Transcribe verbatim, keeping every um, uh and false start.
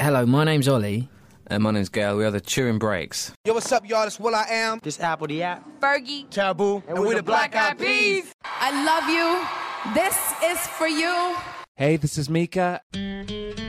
Hello, my name's Ollie. And my name's Gail. We are the Turin Breaks. Yo, what's up, y'all? It's Will I Am. This Apple the App. Fergie. Taboo. And, and we're, we're the Black, Black Eyed Peas. I love you. This is for you. Hey, this is Mika.